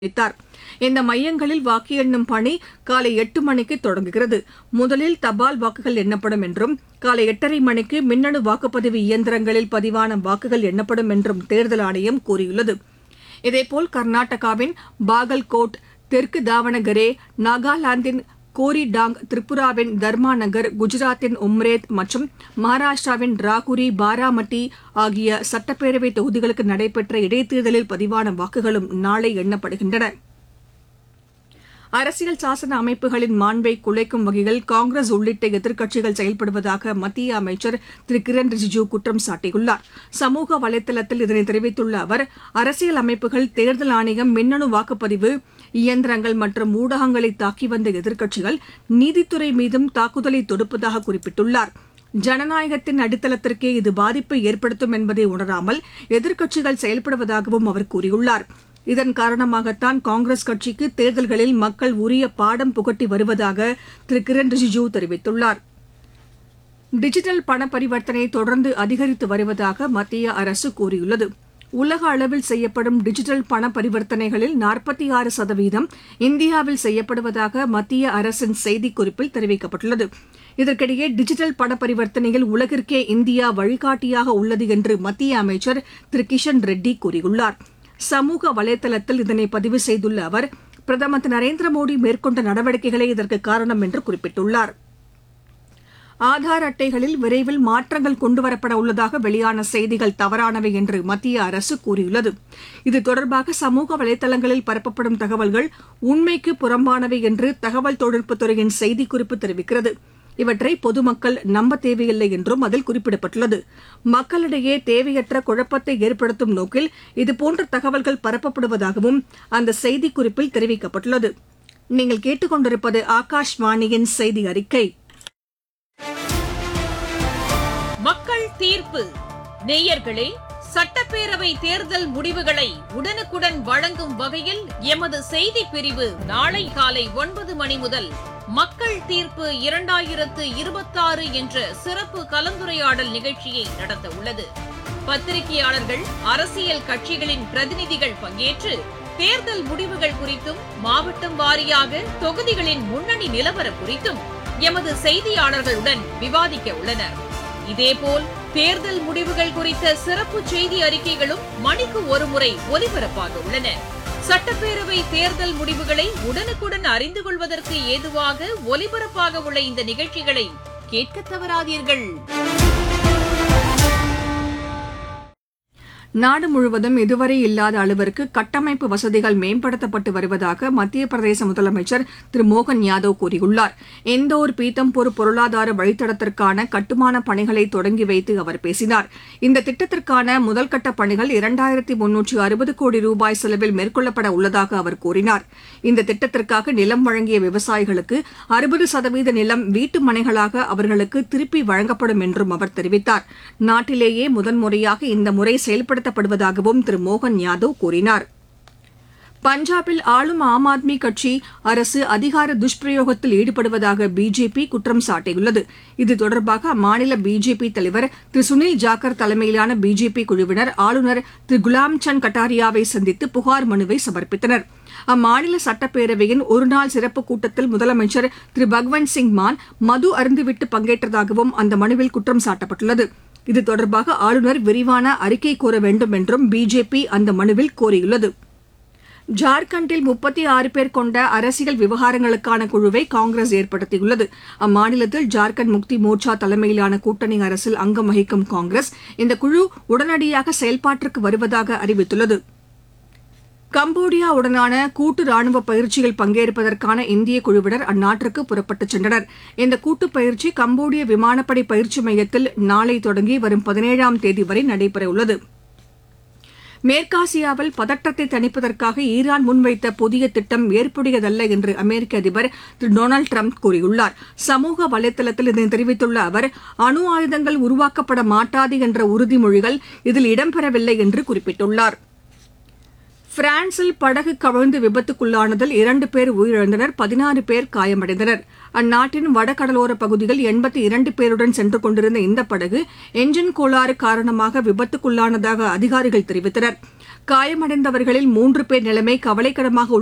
தெரிவித்தார். இந்த மையங்களில் வாக்கு எண்ணும் பணி காலை 8 மணிக்கு தொடங்குகிறது. முதலில் தபால் வாக்குகள் எண்ணப்படும் என்றும் காலை 8:30 மணிக்கு மின்னணு வாக்குப்பதிவு இயந்திரங்களில் பதிவான வாக்குகள் எண்ணப்படும் என்றும் தேர்தல் ஆணையம் கூறியுள்ளது. இதேபோல் கர்நாடகாவின் பாகல்கோட், தெற்கு தாவணகரே, நாகாலாந்தின் கோரிடாங், திரிபுராவின் தர்மாநகர், குஜராத்தின் உம்ரேத் மற்றும் மகாராஷ்டிராவின் ராகுரி, பாராமட்டி ஆகிய சட்டப்பேரவை தொகுதிகளுக்கு நடைபெற்ற இடைத்தேர்தலில் பதிவான வாக்குகளும் நாளை எண்ணப்படுகின்றன. அரசியல் சாசன அமைப்புகளின் மாண்பை குலைக்கும் வகையில் காங்கிரஸ் உள்ளிட்ட எதிர்க்கட்சிகள் செயல்படுவதாக மத்திய அமைச்சர் திரு கிரண் ரிஜிஜூ குற்றம் சாட்டியுள்ளார். சமூக வலைதளத்தில் இதனை தெரிவித்துள்ள அவர், அரசியல் அமைப்புகள், தேர்தல் ஆணையம், மின்னணு வாக்குப்பதிவு இயந்திரங்கள் மற்றும் ஊடகங்களை தாக்கி வந்த எதிர்க்கட்சிகள் நீதித்துறை மீதும் தாக்குதலை தொடுப்பதாக குறிப்பிட்டுள்ளார். ஜனநாயகத்தின் அடித்தளத்திற்கே இது பாதிப்பை ஏற்படுத்தும் என்பதை உணராமல் எதிர்க்கட்சிகள் செயல்படுவதாகவும் அவர் கூறியுள்ளார். இதன் காரணமாகத்தான் காங்கிரஸ் கட்சிக்கு தேர்தல்களில் மக்கள் உரிய பாடம் புகட்டி வருவதாக திரு கிரண் ரிஜிஜூ தெரிவித்துள்ளார். டிஜிட்டல் பண பரிவர்த்தனை தொடர்ந்து அதிகரித்து வருவதாக மத்திய அரசு கூறியுள்ளது. உலக அளவில் செய்யப்படும் டிஜிட்டல் பண பரிவர்த்தனைகளில் 46% இந்தியாவில் செய்யப்படுவதாக மத்திய அரசின் செய்திக்குறிப்பில் தெரிவிக்கப்பட்டுள்ளது. இதற்கிடையே டிஜிட்டல் பண பரிவர்த்தனையில் உலகிற்கே இந்தியா வழிகாட்டியாக உள்ளது என்று மத்திய அமைச்சர் திரு கிஷன் ரெட்டி கூறியுள்ளார். சமூக வலைதளத்தில் இதனை பதிவு செய்துள்ள அவர், பிரதமர் திரு நரேந்திர மோடி மேற்கொண்ட நடவடிக்கைகளே இதற்கு காரணம் என்று குறிப்பிட்டுள்ளார். ஆதார் அட்டைகளில் விரைவில் மாற்றங்கள் கொண்டுவரப்பட உள்ளதாக வெளியான செய்திகள் தவறானவை என்று மத்திய அரசு கூறியுள்ளது. இது தொடர்பாக சமூக வலைதளங்களில் பரப்பப்படும் தகவல்கள் உண்மைக்கு புறம்பானவை என்று தகவல் தொழில்நுட்பத்துறையின் செய்திக்குறிப்பு தெரிவிக்கிறது. இவற்றை பொதுமக்கள் நம்ப தேவையில்லை என்றும் அதில் குறிப்பிடப்பட்டுள்ளது. மக்களிடையே தேவையற்ற குழப்பத்தை ஏற்படுத்தும் நோக்கில் இதுபோன்ற தகவல்கள் பரப்பப்படுவதாகவும் அந்த செய்திக்குறிப்பில் தெரிவிக்கப்பட்டுள்ளது. நீங்கள் கேட்டுக்கொண்டிருப்பது ஆகாஷ்வாணியின் செய்தி அறிக்கை. மக்கள் தீர்ப்பு. நேயர்களே, சட்டப்பேரவை தேர்தல் முடிவுகளை உடனுக்குடன் வழங்கும் வகையில் எமது செய்தி பிரிவு நாளை காலை 9 மணி முதல் மக்கள் தீர்ப்பு 2026 என்ற சிறப்பு கலந்துரையாடல் நிகழ்ச்சியை நடத்த உள்ளது. பத்திரிகையாளர்கள், அரசியல் கட்சிகளின் பிரதிநிதிகள் பங்கேற்று தேர்தல் முடிவுகள் குறித்தும், மாவட்டம் வாரியாக தொகுதிகளின் முன்னணி நிலவரம் குறித்தும் எமது செய்தியாளர்களுடன் விவாதிக்க உள்ளனர். இதேபோல் தேர்தல் முடிவுகள் குறித்த சிறப்பு செய்தி அறிக்கைகளும் மணிக்கு ஒருமுறை ஒலிபரப்பாக உள்ளன. சட்டப்பேரவை தேர்தல் முடிவுகளை உடனுக்குடன் அறிந்து கொள்வதற்கு ஏதுவாக ஒலிபரப்பாக உள்ள இந்த நிகழ்ச்சிகளை கேட்க தவறாதீர்கள். நாடு முழுவதும் இதுவரை இல்லாத அளவிற்கு கட்டமைப்பு வசதிகள் மேம்படுத்தப்பட்டு வருவதாக மத்திய பிரதேச முதலமைச்சர் திரு மோகன் யாதவ் கூறியுள்ளார். இந்தோர் பீத்தம்பூர் பொருளாதார வழித்தடத்திற்கான கட்டுமான பணிகளை தொடங்கி வைத்து அவர் பேசினார். இந்த திட்டத்திற்கான முதல்கட்ட பணிகள் 2360 கோடி ரூபாய் செலவில் மேற்கொள்ளப்பட உள்ளதாக அவர் கூறினார். இந்த திட்டத்திற்காக நிலம் வழங்கிய விவசாயிகளுக்கு 60% நிலம் வீட்டு மனைகளாக அவர்களுக்கு திருப்பி வழங்கப்படும் என்றும் அவர் தெரிவித்தார். நாட்டிலேயே முதன்முறையாக இந்த முறை செயல்படுத்தப்படுவதாகவும் திரு மோகன் யாதவ் கூறினார். பஞ்சாபில் ஆளும் ஆம் ஆத்மி கட்சி அரசு அதிகார துஷ்பிரயோகத்தில் ஈடுபடுவதாக பிஜேபி குற்றம் சாட்டியுள்ளது. இது தொடர்பாக அம்மாநில பிஜேபி தலைவர் திரு சுனில் ஜாக்கர் தலைமையிலான பிஜேபி குழுவினர் ஆளுநர் திரு குலாம்சந்த் கட்டாரியாவை சந்தித்து புகார் மனுவை சமர்ப்பித்தனர். அம்மாநில சட்டப்பேரவையின் ஒருநாள் சிறப்பு கூட்டத்தில் முதலமைச்சர் திரு பகவந்த் சிங் மான் மது அருந்திவிட்டு பங்கேற்றதாகவும் அந்த மனுவில் குற்றம் சாட்டப்பட்டுள்ளது. இது தொடர்பாக ஆளுநர் விரிவான அறிக்கை கோர வேண்டும் என்றும் பிஜேபி அந்த மனுவில் கோரியுள்ளது. ஜார்க்கண்டில் 36 பேர் கொண்ட அரசியல் விவகாரங்களுக்கான குழுவை காங்கிரஸ் ஏற்படுத்தியுள்ளது. அம்மாநிலத்தில் ஜார்க்கண்ட் முக்தி மோர்ச்சா தலைமையிலான கூட்டணி அரசில் அங்கம் வகிக்கும் காங்கிரஸ் இந்த குழு உடனடியாக செயல்பாட்டிற்கு வருவதாக அறிவித்துள்ளது. கம்போடியாவுடனான கூட்டு ராணுவ பயிற்சியில் பங்கேற்பதற்கான இந்திய குழுவினர் அந்நாட்டிற்கு புறப்பட்டுச் சென்றனர். இந்த கூட்டுப் பயிற்சி கம்போடிய விமானப்படை பயிற்சி மையத்தில் நாளை தொடங்கி வரும் 17ஆம் தேதி வரை நடைபெறவுள்ளது. மேற்காசியாவில் பதற்றத்தை தணிப்பதற்காக ஈரான் முன்வைத்த புதிய திட்டம் ஏற்புடையதல்ல என்று அமெரிக்க அதிபர் திரு டொனால்டு டிரம்ப் கூறியுள்ளார். சமூக வலைதளத்தில் இதனை தெரிவித்துள்ள அவர், அணு ஆயுதங்கள் உருவாக்கப்பட மாட்டாது என்ற உறுதிமொழிகள் இதில் இடம்பெறவில்லை என்று குறிப்பிட்டுள்ளார். பிரான்சில் படகு கவிழ்ந்து விபத்துக்குள்ளானதில் 2 பேர் உயிரிழந்தனர், 16 பேர் காயமடைந்தனர். அந்நாட்டின் வடகடலோர பகுதியில் 82 பேருடன் சென்று கொண்டிருந்த இந்த படகு எஞ்சின் கோளாறு காரணமாக விபத்துக்குள்ளானதாக அதிகாரிகள் தெரிவித்தனர். காயமடைந்தவர்களில் 3 பேர் நிலைமை கவலைக்கிடமாக